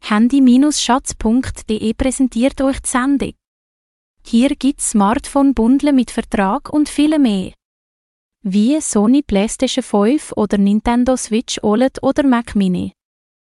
Handy-Schatz.de präsentiert euch die Sendung. Hier gibt's Smartphone-Bundle mit Vertrag und viel mehr. Wie Sony PlayStation 5 oder Nintendo Switch OLED oder Mac Mini.